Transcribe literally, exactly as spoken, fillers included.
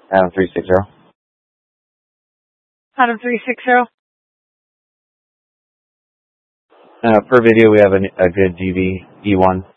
Adam three six zero. Adam three six zero. Uh, per video, we have a, a good G V E one.